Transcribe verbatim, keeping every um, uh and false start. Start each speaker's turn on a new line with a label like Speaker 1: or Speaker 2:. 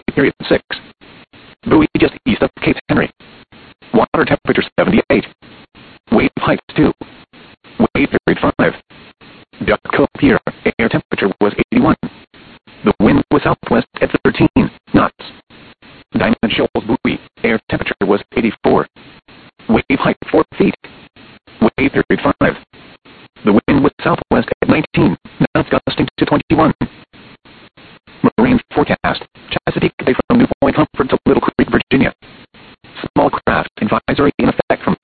Speaker 1: period six. Buoy just east of Cape Henry. Water temperature seventy-eight. Wave height two. Wave period five. Duck Pier, air temperature was eighty-one. The wind was southwest at thirteen knots. Diamond Shoals Buoy, air temperature was eighty-four. Wave height four feet. Wave period five. The wind was southwest at nineteen knots, gusting to